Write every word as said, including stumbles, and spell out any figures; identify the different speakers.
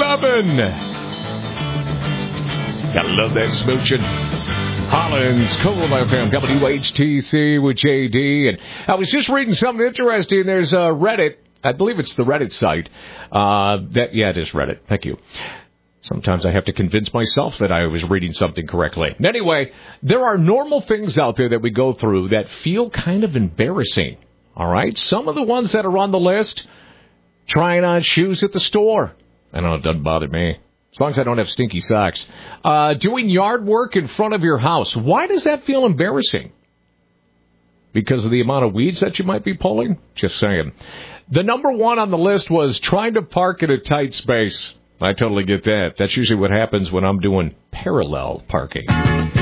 Speaker 1: seven. Gotta love that smooching. Hollins, Cold F M, W H T C with J D. And I was just reading something interesting. There's a Reddit. I believe it's the Reddit site. Uh, that Yeah, it is Reddit. Thank you. Sometimes I have to convince myself that I was reading something correctly. Anyway, there are normal things out there that we go through that feel kind of embarrassing. All right? Some of the ones that are on the list, trying on shoes at the store. I know it doesn't bother me. As long as I don't have stinky socks. Uh, doing yard work in front of your house. Why does that feel embarrassing? Because of the amount of weeds that you might be pulling? Just saying. The number one on the list was trying to park in a tight space. I totally get that. That's usually what happens when I'm doing parallel parking.